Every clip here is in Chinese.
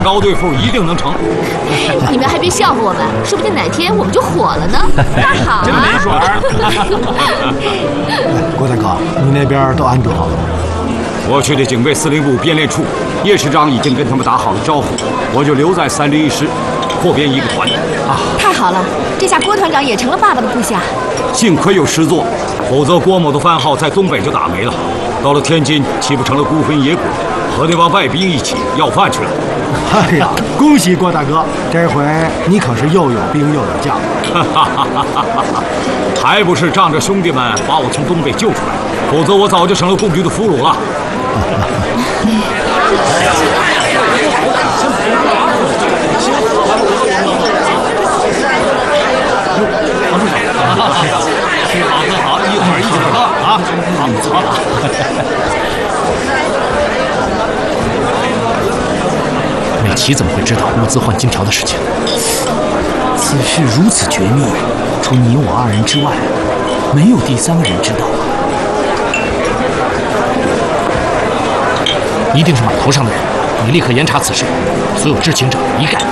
高对付一定能成。 你们还别笑话我们，说不定哪天我们就火了呢。大好啊！ 真没准儿。 郭大哥，你那边都安顿好了吗？ 我去的警备司令部编练处，叶师长已经跟他们打好了招呼，我就留在301师，扩编一个团。 太好了，这下郭团长也成了爸爸的部下。 幸亏有师座，否则郭某的番号在东北就打没了。到了天津，岂不成了孤魂野鬼，和那帮外兵一起要饭去了？ 哎呀，恭喜郭大哥，这回你可是又有兵又有将。 还不是仗着兄弟们把我从东北救出来，否则我早就成了共军的俘虏了。好，一会儿喝啊！好，不错。 美琪怎么会知道物资换金条的事情？此事如此绝密，除你我2人之外，没有第3个人知道。一定是码头上的人，你立刻严查此事，所有知情者一概。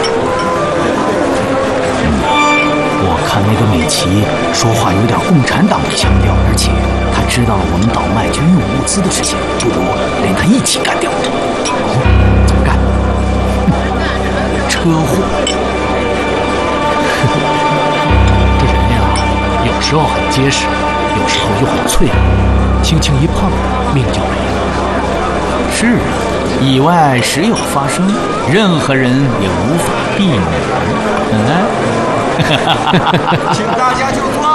我看那个美琪说话有点共产党的腔调，而且他知道了我们倒卖军用物资的事情，不如连他一起干掉。怎么干？车祸。这人呀，有时候很结实，有时候又很脆弱，轻轻一碰，命就没了。是啊，意外时有发生，任何人也无法避免。 请大家就坐。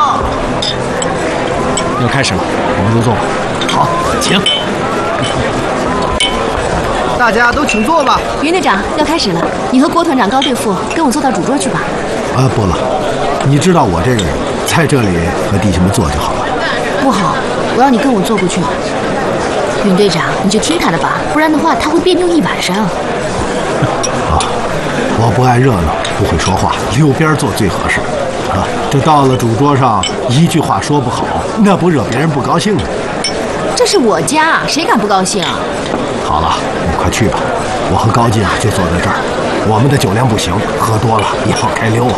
要开始了，我们入座吧。好，请。 大家都请坐吧。 袁队长，要开始了，你和郭团长高对付，跟我坐到主桌去吧。 不了，你知道我这个人，在这里和弟兄们坐就好了。 不好，我要你跟我坐过去。袁队长，你就听他的吧，不然的话他会别扭一晚上。 我不爱热闹，不会说话，溜边坐最合适。这到了主桌上，一句话说不好，那不惹别人不高兴吗？ 这是我家，谁敢不高兴？ 好了，你快去吧，我和高进就坐在这儿。我们的酒量不行，喝多了也好开溜啊。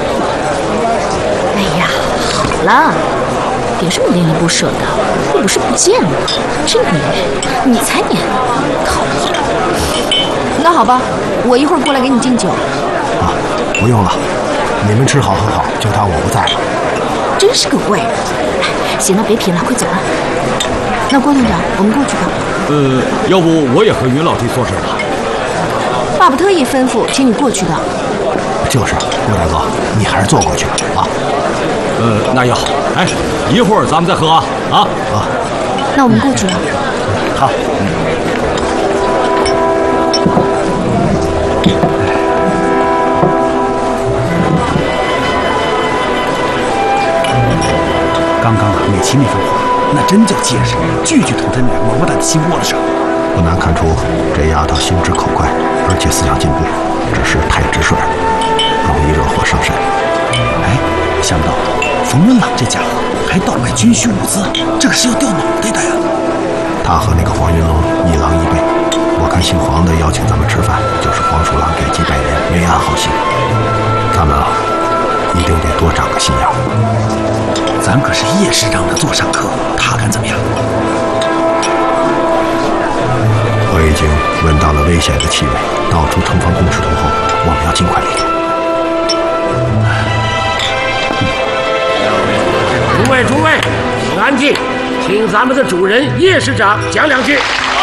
哎呀，好了，别这么恋恋不舍的，又不是不见了。这你才你，讨厌。那好吧，我一会儿过来给你敬酒。 不用了，你们吃好喝好，就当我不在了。 真是个怪人。行了，别贫了，快走了。那郭团长，我们过去吧。 要不我也和云老弟坐这儿吧。 爸爸特意吩咐请你过去的。 就是，郭大哥，你还是坐过去吧。 那也好。哎，一会儿咱们再喝啊。 那我们过去了。 好。 刚刚美琪那番话，那真叫结实，句句捅他那王八蛋的心窝子上。 不难看出，这丫头心直口快，而且思想进步，只是太直率了，容易惹祸上身。 哎，想不到冯文朗这家伙还倒卖军需物资，这可是要掉脑袋的呀！ 他和那个黄云龙一郎一辈，我看姓黄的邀请咱们吃饭，就是黄鼠狼给鸡拜年，没安好心。咱们一定得多长个心眼。 咱可是叶师长的座上客，他敢怎么样？ 我已经闻到了危险的气味，道出城防工事图后，我们要尽快离开。 诸位，请安静，请咱们的主人叶师长讲2句。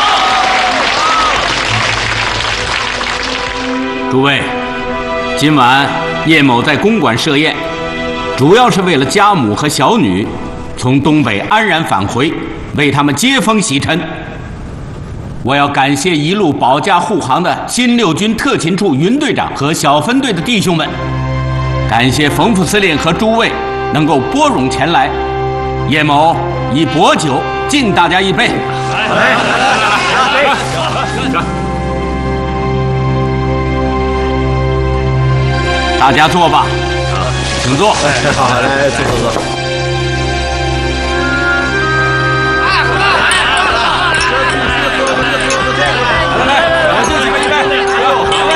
诸位，今晚叶某在公馆设宴，主要是为了家母和小女从东北安然返回，为他们接风洗尘。我要感谢一路保驾护航的新6军特勤处云队长和小分队的弟兄们，感谢冯副司令和诸位能够拨冗前来。叶某以薄酒敬大家一杯。来，大家坐吧，请坐。 好，来，坐。